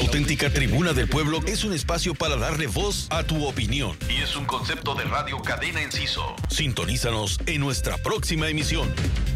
auténtica Tribuna del Pueblo es un espacio para darle voz a tu opinión. Y es un concepto de Radio Cadena Enciso. Sintonízanos en nuestra próxima emisión.